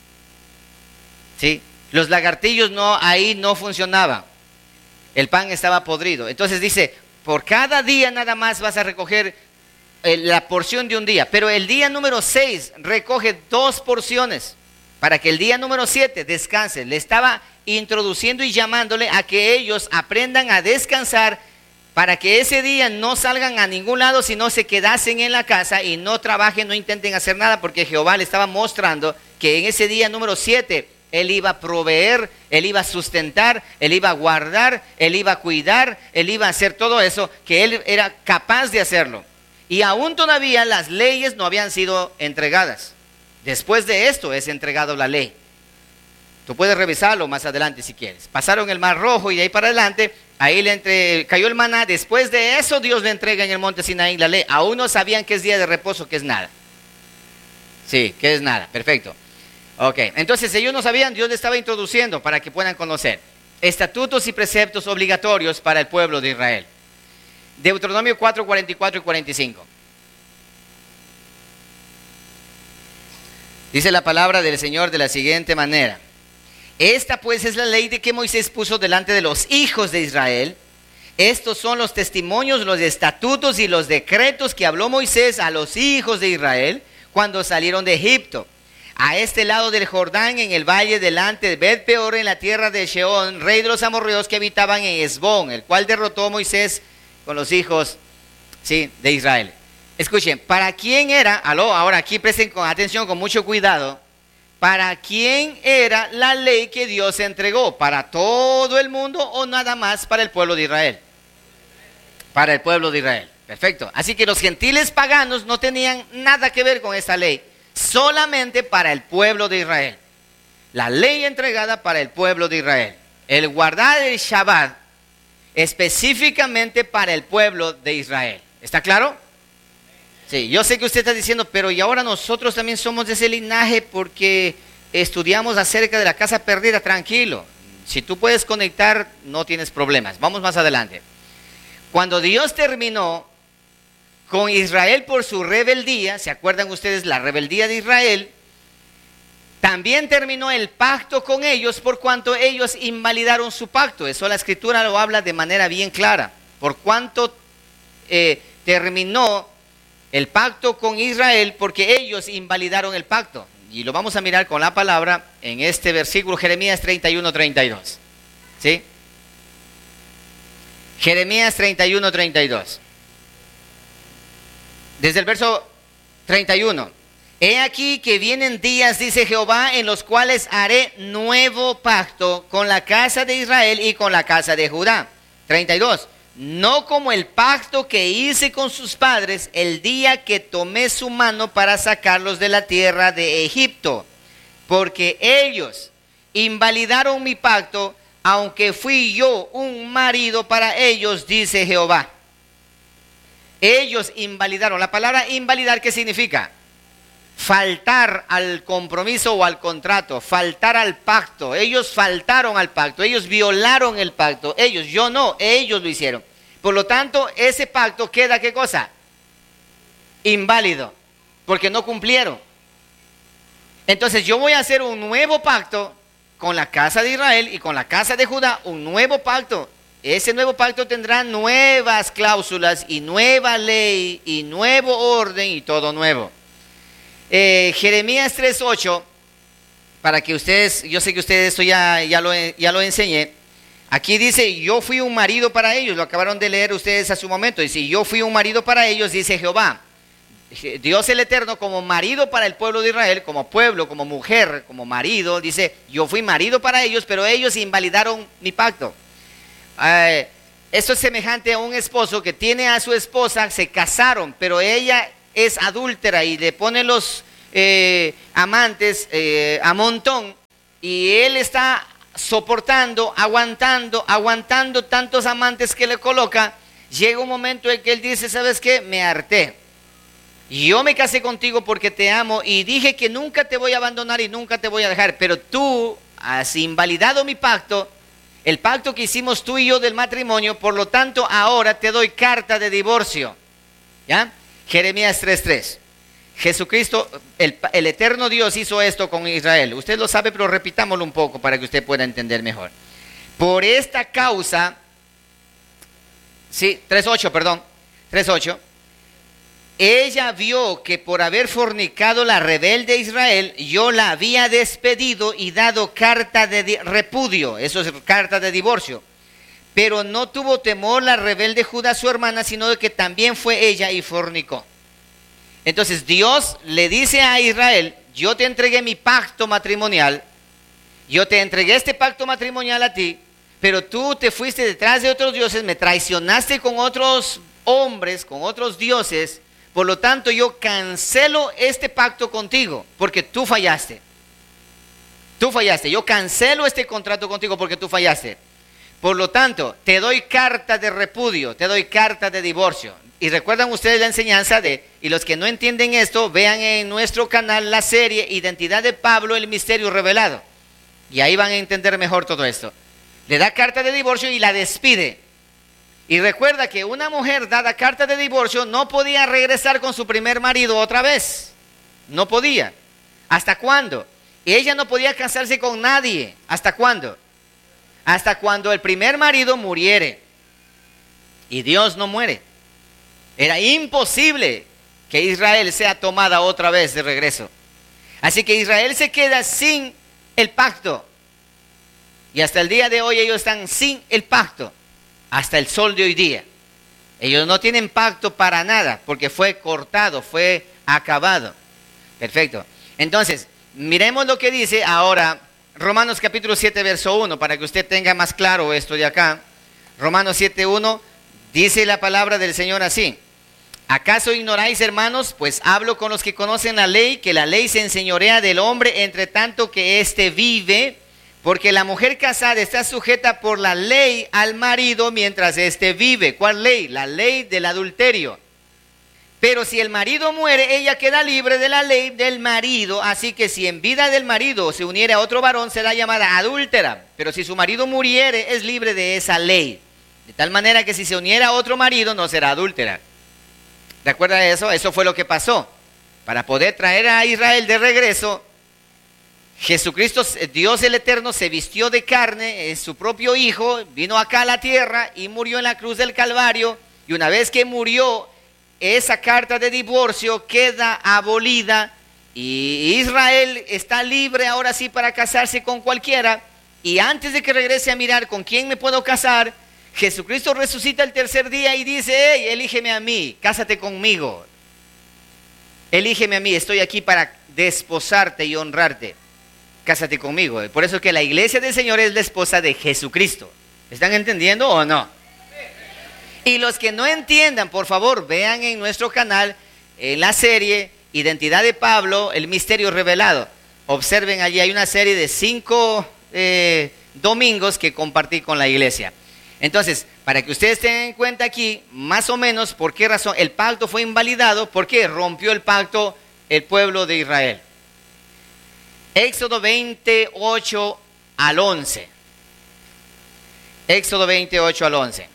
¿sí? Los lagartillos ahí no funcionaban, el pan estaba podrido. Entonces dice, por cada día nada más vas a recoger la porción de un día, pero el día número 6 recoge 2 porciones para que el día número 7 descanse. Le estaba introduciendo y llamándole a que ellos aprendan a descansar, para que ese día no salgan a ningún lado, sino se quedasen en la casa y no trabajen, no intenten hacer nada, porque Jehová le estaba mostrando que en ese día número 7 Él iba a proveer, Él iba a sustentar, Él iba a guardar, Él iba a cuidar, Él iba a hacer todo eso, que Él era capaz de hacerlo. Y aún todavía las leyes no habían sido entregadas. Después de esto es entregado la ley. Tú puedes revisarlo más adelante si quieres. Pasaron el Mar Rojo y de ahí para adelante, ahí cayó el maná. Después de eso Dios le entrega en el monte Sinaí la ley. Aún no sabían qué es día de reposo, qué es nada. Sí, qué es nada, perfecto. Ok, entonces ellos no sabían, Dios le estaba introduciendo para que puedan conocer. Estatutos y preceptos obligatorios para el pueblo de Israel. Deuteronomio 4, 44 y 45. Dice la palabra del Señor de la siguiente manera. Esta pues es la ley de que Moisés puso delante de los hijos de Israel. Estos son los testimonios, los estatutos y los decretos que habló Moisés a los hijos de Israel cuando salieron de Egipto. A este lado del Jordán, en el valle delante de Bet-peor, en la tierra de Sheón, rey de los amorreos que habitaban en Esbón, el cual derrotó Moisés con los hijos, sí, de Israel. Escuchen, ¿para quién era? Ahora aquí presten atención con mucho cuidado. ¿Para quién era la ley que Dios entregó? ¿Para todo el mundo o nada más para el pueblo de Israel? Para el pueblo de Israel. Perfecto. Así que los gentiles paganos no tenían nada que ver con esta ley. Solamente para el pueblo de Israel. La ley entregada para el pueblo de Israel. El guardar el Shabbat específicamente para el pueblo de Israel. ¿Está claro? Sí, yo sé que usted está diciendo, pero y ahora nosotros también somos de ese linaje porque estudiamos acerca de la casa perdida. Tranquilo, si tú puedes conectar, no tienes problemas. Vamos más adelante. Cuando Dios terminó con Israel por su rebeldía, ¿se acuerdan ustedes la rebeldía de Israel? También terminó el pacto con ellos por cuanto ellos invalidaron su pacto. Eso la Escritura lo habla de manera bien clara. Por cuanto terminó el pacto con Israel, porque ellos invalidaron el pacto. Y lo vamos a mirar con la palabra en este versículo, Jeremías 31, 32. ¿Sí? Jeremías 31, 32. Desde el verso 31. He aquí que vienen días, dice Jehová, en los cuales haré nuevo pacto con la casa de Israel y con la casa de Judá. 32. No como el pacto que hice con sus padres el día que tomé su mano para sacarlos de la tierra de Egipto, porque ellos invalidaron mi pacto, aunque fui yo un marido para ellos, dice Jehová. Ellos invalidaron. La palabra invalidar, ¿qué significa? Faltar al compromiso o al contrato, faltar al pacto. Ellos faltaron al pacto, ellos violaron el pacto. Ellos, yo no, ellos lo hicieron. Por lo tanto, ese pacto queda, ¿qué cosa? Inválido, porque no cumplieron. Entonces yo voy a hacer un nuevo pacto con la casa de Israel y con la casa de Judá, un nuevo pacto. Ese nuevo pacto tendrá nuevas cláusulas y nueva ley y nuevo orden y todo nuevo. Jeremías 3:8, para que ustedes, yo sé que ustedes esto ya lo enseñé. Aquí dice, yo fui un marido para ellos, lo acabaron de leer ustedes hace un momento. Dice, yo fui un marido para ellos, dice Jehová. Dios el Eterno como marido para el pueblo de Israel, como pueblo, como mujer, como marido, dice, yo fui marido para ellos, pero ellos invalidaron mi pacto. Esto es semejante a un esposo que tiene a su esposa, se casaron, pero ella es adúltera y le pone los amantes a montón, y él está soportando, aguantando tantos amantes que le coloca. Llega un momento en que él dice, ¿sabes qué? Me harté. Yo me casé contigo porque te amo y dije que nunca te voy a abandonar y nunca te voy a dejar, pero tú has invalidado mi pacto, el pacto que hicimos tú y yo del matrimonio, por lo tanto ahora te doy carta de divorcio. ¿Ya? Jeremías 3:3. Jesucristo, el eterno Dios hizo esto con Israel. Usted lo sabe, pero repitámoslo un poco para que usted pueda entender mejor. Por esta causa, sí, 3:8, ella vio que por haber fornicado la rebelde Israel, yo la había despedido y dado carta de repudio, eso es carta de divorcio. Pero no tuvo temor la rebelde Judá, su hermana, sino de que también fue ella y fornicó. Entonces Dios le dice a Israel, yo te entregué mi pacto matrimonial, yo te entregué este pacto matrimonial a ti, pero tú te fuiste detrás de otros dioses, me traicionaste con otros hombres, con otros dioses, por lo tanto yo cancelo este pacto contigo, porque tú fallaste. Tú fallaste, yo cancelo este contrato contigo porque tú fallaste. Por lo tanto, te doy carta de repudio, te doy carta de divorcio. Y recuerdan ustedes la enseñanza y los que no entienden esto, vean en nuestro canal la serie Identidad de Pablo, el misterio revelado. Y ahí van a entender mejor todo esto. Le da carta de divorcio y la despide. Y recuerda que una mujer dada carta de divorcio no podía regresar con su primer marido otra vez. No podía. ¿Hasta cuándo? Ella no podía casarse con nadie. ¿Hasta cuándo? Hasta cuando el primer marido muriere. Y Dios no muere. Era imposible que Israel sea tomada otra vez de regreso. Así que Israel se queda sin el pacto. Y hasta el día de hoy ellos están sin el pacto. Hasta el sol de hoy día. Ellos no tienen pacto para nada porque fue cortado, fue acabado. Perfecto. Entonces, miremos lo que dice ahora Romanos capítulo 7, verso 1, para que usted tenga más claro esto de acá. Romanos 7:1 dice la palabra del Señor así. ¿Acaso ignoráis, hermanos? Pues hablo con los que conocen la ley, que la ley se enseñorea del hombre entre tanto que éste vive, porque la mujer casada está sujeta por la ley al marido mientras éste vive. ¿Cuál ley? La ley del adulterio. Pero si el marido muere, ella queda libre de la ley del marido, así que si en vida del marido se uniere a otro varón, será llamada adúltera. Pero si su marido muriere, es libre de esa ley. De tal manera que si se uniera a otro marido, no será adúltera. ¿Recuerda eso? Eso fue lo que pasó. Para poder traer a Israel de regreso, Jesucristo, Dios el Eterno, se vistió de carne, es su propio Hijo, vino acá a la tierra y murió en la cruz del Calvario. Y una vez que murió, esa carta de divorcio queda abolida y Israel está libre ahora sí para casarse con cualquiera. Y antes de que regrese a mirar con quién me puedo casar, Jesucristo resucita el tercer día y dice, hey, elígeme a mí, cásate conmigo. Elígeme a mí, estoy aquí para desposarte y honrarte. Cásate conmigo. Por eso es que la iglesia del Señor es la esposa de Jesucristo. ¿Están entendiendo o no? Y los que no entiendan, por favor, vean en nuestro canal la serie Identidad de Pablo, el misterio revelado. Observen allí, hay una serie de 5 domingos que compartí con la iglesia. Entonces, para que ustedes tengan en cuenta aquí, más o menos, por qué razón el pacto fue invalidado, por qué rompió el pacto el pueblo de Israel. Éxodo 28 al 11. Éxodo 28 al 11.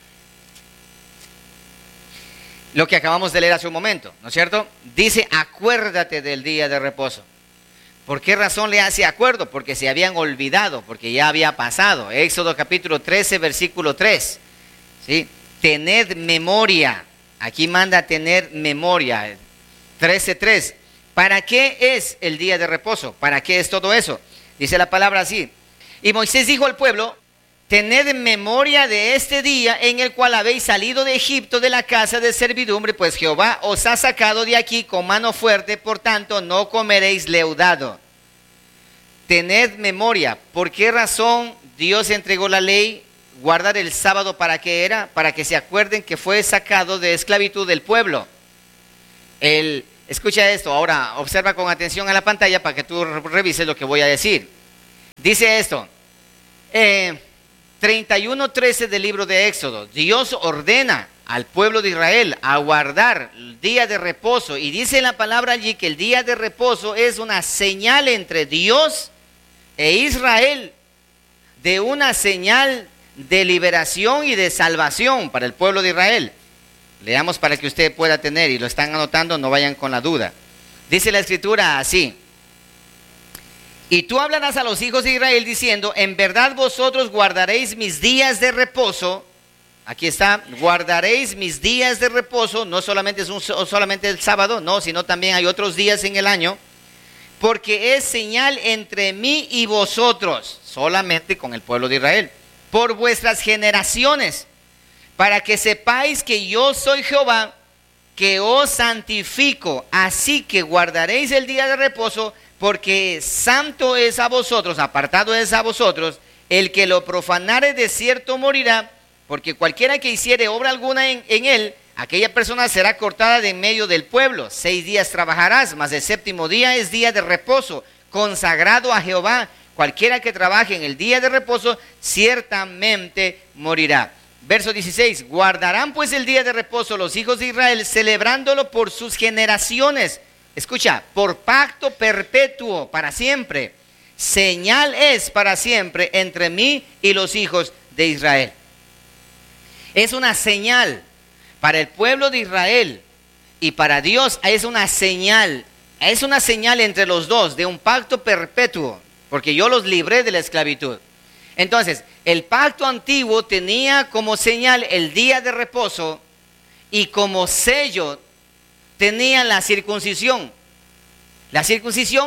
Lo que acabamos de leer hace un momento, ¿no es cierto? Dice, acuérdate del día de reposo. ¿Por qué razón le hace acuerdo? Porque se habían olvidado, porque ya había pasado. Éxodo capítulo 13, versículo 3. ¿Sí? Tened memoria. Aquí manda tener memoria. 13:3. ¿Para qué es el día de reposo? ¿Para qué es todo eso? Dice la palabra así. Y Moisés dijo al pueblo, tened memoria de este día en el cual habéis salido de Egipto, de la casa de servidumbre, pues Jehová os ha sacado de aquí con mano fuerte, por tanto no comeréis leudado. Tened memoria. ¿Por qué razón Dios entregó la ley? Guardar el sábado, ¿para qué era? Para que se acuerden que fue sacado de esclavitud del pueblo. Escucha esto, ahora observa con atención a la pantalla para que tú revises lo que voy a decir. Dice esto, 31:13 del libro de Éxodo. Dios ordena al pueblo de Israel a guardar el día de reposo. Y dice la palabra allí que el día de reposo es una señal entre Dios e Israel, de una señal de liberación y de salvación para el pueblo de Israel. Leamos para que usted pueda tener, y lo están anotando, no vayan con la duda. Dice la escritura así: y tú hablarás a los hijos de Israel diciendo, en verdad vosotros guardaréis mis días de reposo. Aquí está, guardaréis mis días de reposo. No solamente es solamente el sábado, no, sino también hay otros días en el año. Porque es señal entre mí y vosotros, solamente con el pueblo de Israel, por vuestras generaciones, para que sepáis que yo soy Jehová, que os santifico. Así que guardaréis el día de reposo, porque santo es a vosotros, apartado es a vosotros. El que lo profanare de cierto morirá, porque cualquiera que hiciere obra alguna en él, aquella persona será cortada de en medio del pueblo. 6 días trabajarás, mas el séptimo día es día de reposo, consagrado a Jehová. Cualquiera que trabaje en el día de reposo, ciertamente morirá. Verso 16, guardarán pues el día de reposo los hijos de Israel, celebrándolo por sus generaciones. Escucha, por pacto perpetuo, para siempre. Señal es para siempre entre mí y los hijos de Israel. Es una señal para el pueblo de Israel y para Dios. Es una señal entre los dos, de un pacto perpetuo, porque yo los libré de la esclavitud. Entonces, el pacto antiguo tenía como señal el día de reposo y como sello tenía la circuncisión. La circuncisión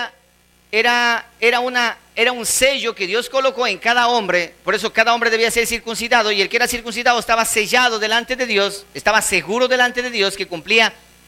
era un sello que Dios colocó en cada hombre. Por eso cada hombre debía ser circuncidado, y el que era circuncidado estaba sellado delante de Dios, estaba seguro delante de Dios que cumplía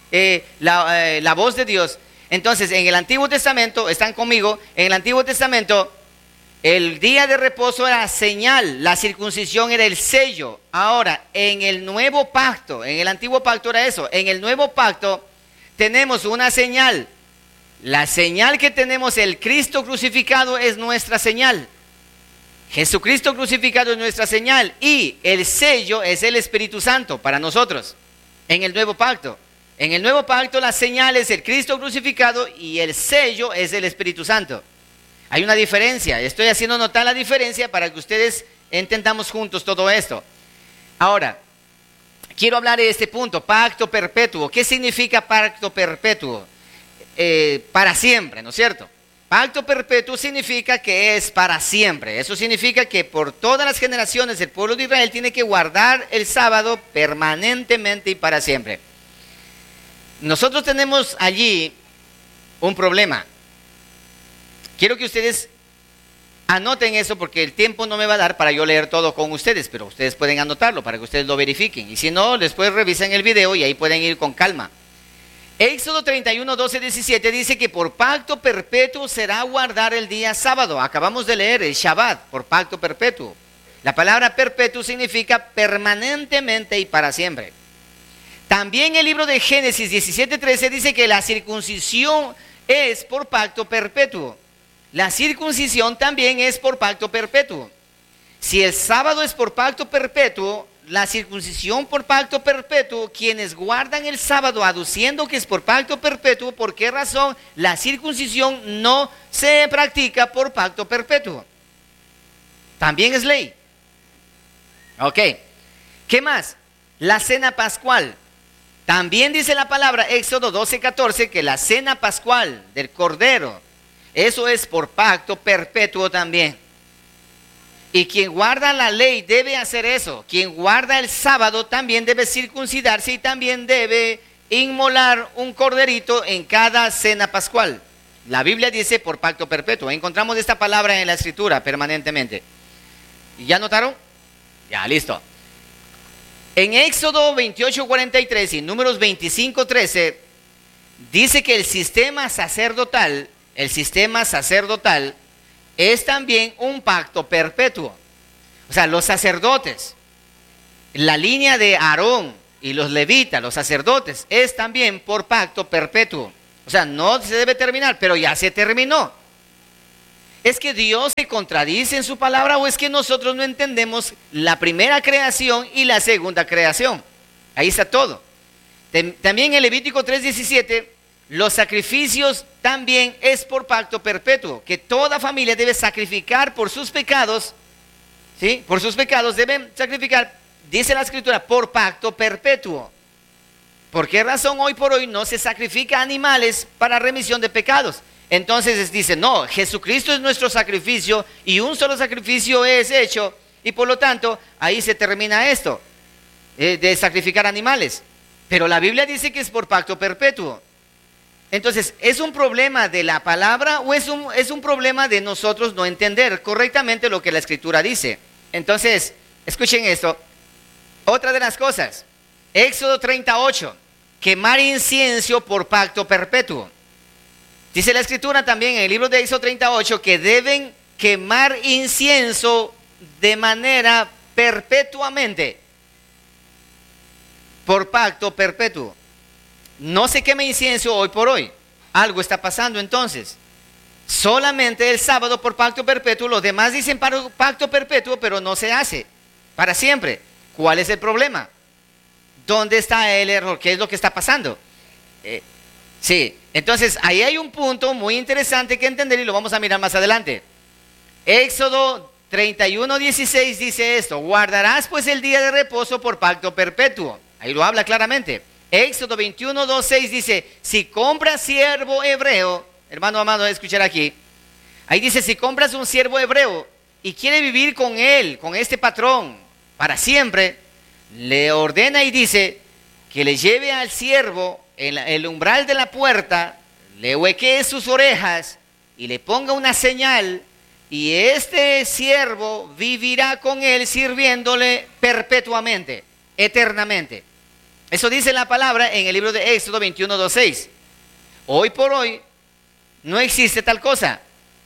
la voz de Dios. Entonces, en el Antiguo Testamento, están conmigo, en el Antiguo Testamento, el día de reposo era señal, la circuncisión era el sello. Ahora, en el nuevo pacto, en el antiguo pacto era eso, en el nuevo pacto tenemos una señal. La señal que tenemos, el Cristo crucificado, es nuestra señal. Jesucristo crucificado es nuestra señal, y el sello es el Espíritu Santo para nosotros, en el nuevo pacto. En el nuevo pacto la señal es el Cristo crucificado y el sello es el Espíritu Santo. Hay una diferencia, estoy haciendo notar la diferencia para que ustedes entendamos juntos todo esto. Ahora, quiero hablar de este punto, pacto perpetuo. ¿Qué significa pacto perpetuo? Para siempre, ¿no es cierto? Pacto perpetuo significa que es para siempre. Eso significa que por todas las generaciones el pueblo de Israel tiene que guardar el sábado permanentemente y para siempre. Nosotros tenemos allí un problema. Quiero que ustedes anoten eso, porque el tiempo no me va a dar para yo leer todo con ustedes, pero ustedes pueden anotarlo para que ustedes lo verifiquen. Y si no, después revisen el video y ahí pueden ir con calma. Éxodo 31, 12, 17 dice que por pacto perpetuo será guardar el día sábado. Acabamos de leer el Shabbat, por pacto perpetuo. La palabra perpetuo significa permanentemente y para siempre. También el libro de Génesis 17, 13 dice que la circuncisión es por pacto perpetuo. La circuncisión también es por pacto perpetuo. Si el sábado es por pacto perpetuo, la circuncisión por pacto perpetuo, quienes guardan el sábado aduciendo que es por pacto perpetuo, ¿por qué razón la circuncisión no se practica por pacto perpetuo? También es ley. Ok. ¿Qué más? La cena pascual. También dice la palabra, Éxodo 12, 14, que la cena pascual del Cordero, eso es por pacto perpetuo también. Y quien guarda la ley debe hacer eso. Quien guarda el sábado también debe circuncidarse y también debe inmolar un corderito en cada cena pascual. La Biblia dice por pacto perpetuo. Encontramos esta palabra en la Escritura permanentemente. ¿Ya notaron? Ya, listo. En Éxodo 28:43 y Números 25:13 dice que el sistema sacerdotal es también un pacto perpetuo. O sea, los sacerdotes, la línea de Aarón y los levitas, los sacerdotes, es también por pacto perpetuo. O sea, no se debe terminar, pero ya se terminó. ¿Es que Dios se contradice en su palabra o es que nosotros no entendemos la primera creación y la segunda creación? Ahí está todo. También en Levítico 3:17, los sacrificios también es por pacto perpetuo, que toda familia debe sacrificar por sus pecados, ¿sí? Por sus pecados deben sacrificar, dice la Escritura, por pacto perpetuo. ¿Por qué razón hoy por hoy no se sacrifica animales para remisión de pecados? Entonces dice, no, Jesucristo es nuestro sacrificio y un solo sacrificio es hecho y por lo tanto ahí se termina esto de sacrificar animales. Pero la Biblia dice que es por pacto perpetuo. Entonces, ¿es un problema de la palabra o es un problema de nosotros no entender correctamente lo que la Escritura dice? Entonces, escuchen esto. Otra de las cosas, Éxodo 38, quemar incienso por pacto perpetuo. Dice la Escritura también en el libro de Éxodo 38 que deben quemar incienso de manera perpetuamente, por pacto perpetuo. No se quema incienso hoy por hoy. Algo está pasando entonces. Solamente el sábado por pacto perpetuo, los demás dicen pacto perpetuo, pero no se hace para siempre. ¿Cuál es el problema? ¿Dónde está el error? ¿Qué es lo que está pasando? Sí, entonces ahí hay un punto muy interesante que entender y lo vamos a mirar más adelante. Éxodo 31:16 dice esto: guardarás pues el día de reposo por pacto perpetuo. Ahí lo habla claramente. Éxodo 21:2-6 dice, si compras siervo hebreo, hermano amado, escuchar aquí, ahí dice, si compras un siervo hebreo y quiere vivir con él, con este patrón, para siempre, le ordena y dice que le lleve al siervo en el umbral de la puerta, le huequee sus orejas y le ponga una señal, y este siervo vivirá con él sirviéndole perpetuamente, eternamente. Eso dice la palabra en el libro de Éxodo 21:2-6. Hoy por hoy no existe tal cosa.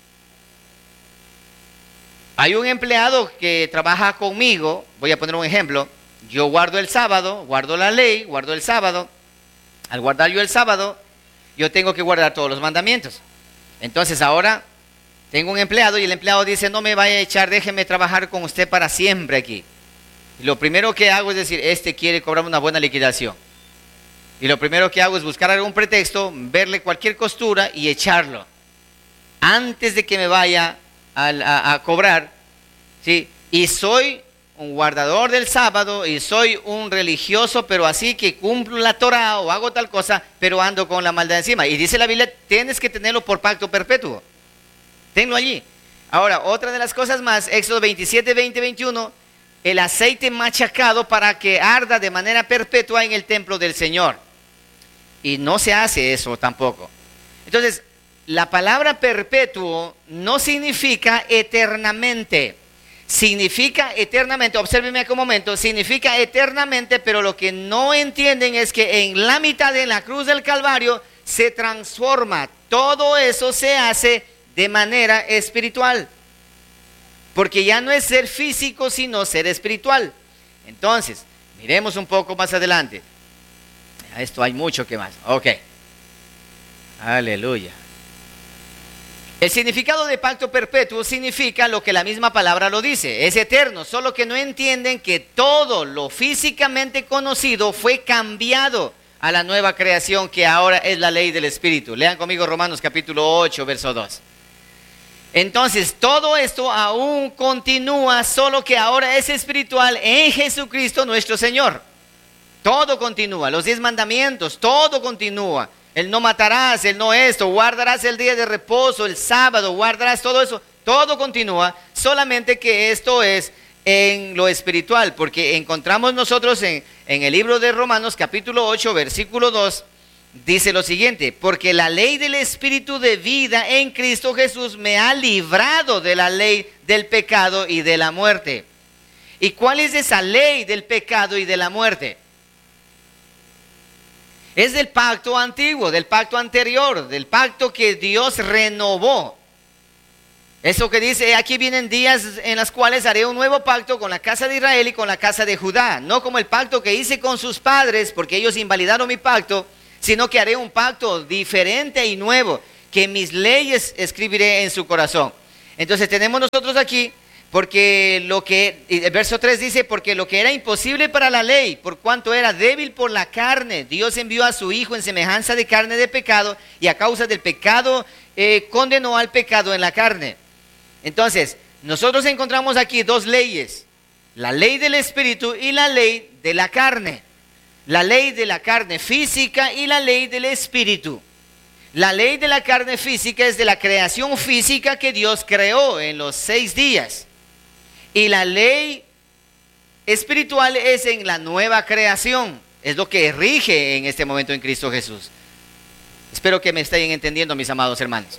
Hay un empleado que trabaja conmigo, voy a poner un ejemplo, yo guardo el sábado, guardo la ley, guardo el sábado. Al guardar yo el sábado, yo tengo que guardar todos los mandamientos. Entonces ahora tengo un empleado y el empleado dice, no me vaya a echar, déjeme trabajar con usted para siempre aquí. Y lo primero que hago es decir, este quiere cobrarme una buena liquidación. Y lo primero que hago es buscar algún pretexto, verle cualquier costura y echarlo. Antes de que me vaya a cobrar, ¿sí? Y soy un guardador del sábado y soy un religioso, pero así que cumplo la Torah o hago tal cosa, pero ando con la maldad encima. Y dice la Biblia, tienes que tenerlo por pacto perpetuo. Tenlo allí. Ahora, otra de las cosas más, Éxodo 27, 20, 21, el aceite machacado para que arda de manera perpetua en el templo del Señor. Y no se hace eso tampoco. Entonces, la palabra perpetuo no significa eternamente. Significa eternamente, obsérvenme aquí un momento, significa eternamente, pero lo que no entienden es que en la mitad de la cruz del Calvario se transforma. Todo eso se hace de manera espiritual. Porque ya no es ser físico, sino ser espiritual. Entonces, miremos un poco más adelante. A esto hay mucho que más. Ok. Aleluya. El significado de pacto perpetuo significa lo que la misma palabra lo dice. Es eterno, solo que no entienden que todo lo físicamente conocido fue cambiado a la nueva creación que ahora es la ley del Espíritu. Lean conmigo Romanos capítulo 8, verso 2. Entonces, todo esto aún continúa, solo que ahora es espiritual en Jesucristo nuestro Señor. Todo continúa, los 10 mandamientos, todo continúa. El no matarás, el no esto, guardarás el día de reposo, el sábado, guardarás todo eso. Todo continúa, solamente que esto es en lo espiritual, porque encontramos nosotros en el libro de Romanos capítulo 8, versículo 2, dice lo siguiente: porque la ley del Espíritu de vida en Cristo Jesús me ha librado de la ley del pecado y de la muerte. ¿Y cuál es esa ley del pecado y de la muerte? Es del pacto antiguo, del pacto anterior, del pacto que Dios renovó. Eso que dice: aquí vienen días en los cuales haré un nuevo pacto con la casa de Israel y con la casa de Judá. No como el pacto que hice con sus padres, porque ellos invalidaron mi pacto, sino que haré un pacto diferente y nuevo, que mis leyes escribiré en su corazón. Entonces tenemos nosotros aquí, porque el verso 3 dice: porque lo que era imposible para la ley, por cuanto era débil por la carne, Dios envió a su Hijo en semejanza de carne de pecado, y a causa del pecado condenó al pecado en la carne. Entonces, nosotros encontramos aquí dos leyes: la ley del Espíritu y la ley de la carne. La ley de la carne física y la ley del Espíritu. La ley de la carne física es de la creación física que Dios creó en los 6 días. Y la ley espiritual es en la nueva creación. Es lo que rige en este momento en Cristo Jesús. Espero que me estén entendiendo, mis amados hermanos.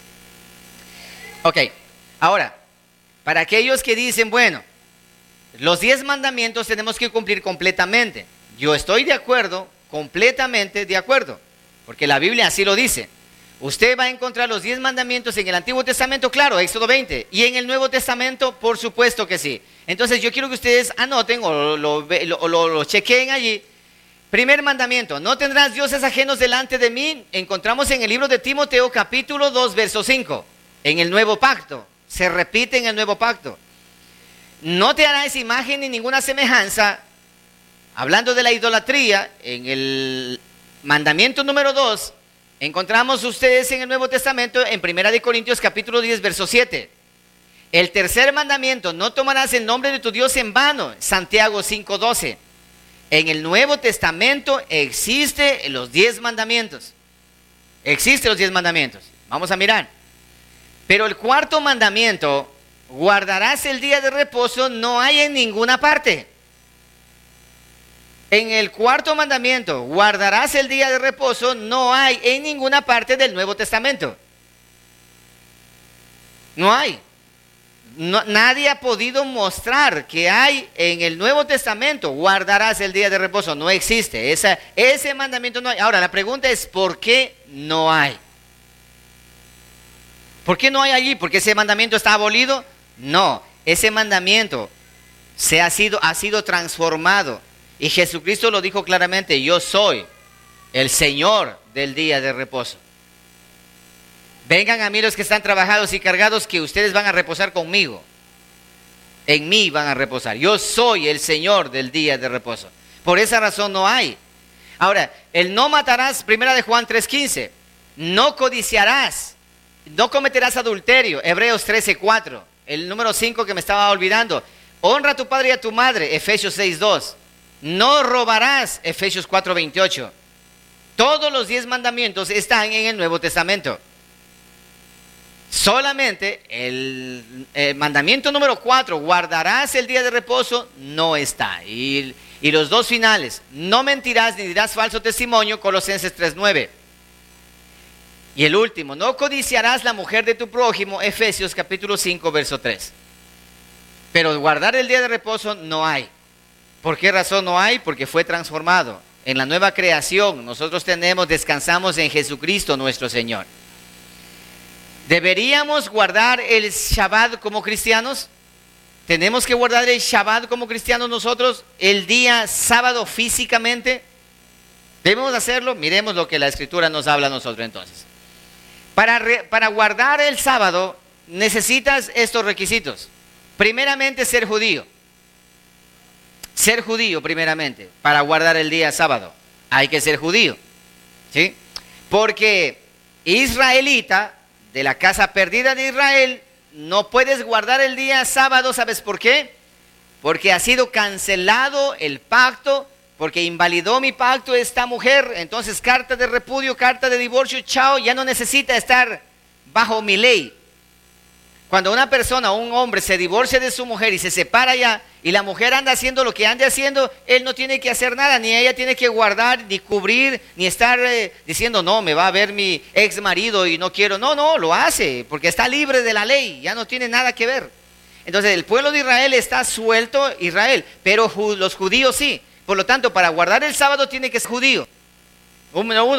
Ok, ahora, para aquellos que dicen: bueno, los 10 mandamientos tenemos que cumplir completamente. Yo estoy de acuerdo, completamente de acuerdo, porque la Biblia así lo dice. Usted va a encontrar los 10 mandamientos en el Antiguo Testamento, claro, Éxodo 20, y en el Nuevo Testamento, por supuesto que sí. Entonces yo quiero que ustedes anoten o lo chequeen allí. Primer mandamiento: no tendrás dioses ajenos delante de mí. Encontramos en el libro de Timoteo capítulo 2 verso 5, en el Nuevo Pacto, se repite en el Nuevo Pacto. No te harás imagen ni ninguna semejanza. Hablando de la idolatría, en el mandamiento número 2, encontramos ustedes en el Nuevo Testamento, en 1 Corintios capítulo 10, verso 7. El tercer mandamiento: no tomarás el nombre de tu Dios en vano, Santiago 5, 12. En el Nuevo Testamento existen los 10 mandamientos. Existen los 10 mandamientos. Vamos a mirar. Pero el cuarto mandamiento: guardarás el día de reposo, no hay en ninguna parte. En el cuarto mandamiento: guardarás el día de reposo, no hay en ninguna parte del Nuevo Testamento. No hay. Nadie ha podido mostrar que hay en el Nuevo Testamento: guardarás el día de reposo. No existe. Ese mandamiento no hay. Ahora, la pregunta es: ¿por qué no hay? ¿Por qué no hay allí? ¿Porque ese mandamiento está abolido? No. Ese mandamiento ha sido transformado. Y Jesucristo lo dijo claramente: yo soy el Señor del día de reposo. Vengan a mí los que están trabajados y cargados, que ustedes van a reposar conmigo. En mí van a reposar. Yo soy el Señor del día de reposo. Por esa razón no hay. Ahora, el no matarás, 1 Juan 3:15. No codiciarás. No cometerás adulterio, Hebreos 13:4. El número 5 que me estaba olvidando: honra a tu padre y a tu madre, Efesios 6:2. No robarás, Efesios 4:28. Todos los 10 mandamientos están en el Nuevo Testamento. Solamente el mandamiento número 4, guardarás el día de reposo, no está. Y los 2 finales: no mentirás ni dirás falso testimonio, Colosenses 3:9. Y el último: no codiciarás la mujer de tu prójimo, Efesios capítulo 5 verso 3. Pero guardar el día de reposo no hay. ¿Por qué razón no hay? Porque fue transformado. En la nueva creación nosotros descansamos en Jesucristo nuestro Señor. ¿Deberíamos guardar el Shabbat como cristianos? ¿Tenemos que guardar el Shabbat como cristianos nosotros? ¿El día sábado físicamente? ¿Debemos hacerlo? Miremos lo que la Escritura nos habla a nosotros entonces. Para guardar el sábado necesitas estos requisitos. Primeramente, ser judío. Ser judío primeramente, para guardar el día sábado. Hay que ser judío, ¿sí? Porque israelita, de la casa perdida de Israel, no puedes guardar el día sábado. ¿Sabes por qué? Porque ha sido cancelado el pacto, porque invalidó mi pacto esta mujer. Entonces, carta de repudio, carta de divorcio, chao, ya no necesita estar bajo mi ley. Cuando una persona o un hombre se divorcia de su mujer y se separa ya, y la mujer anda haciendo lo que ande haciendo, él no tiene que hacer nada, ni ella tiene que guardar, ni cubrir, ni estar diciendo, no, me va a ver mi ex marido y no quiero. No, no, lo hace, porque está libre de la ley, ya no tiene nada que ver. Entonces el pueblo de Israel está suelto, Israel, pero los judíos sí. Por lo tanto, para guardar el sábado tiene que ser judío. Número uno.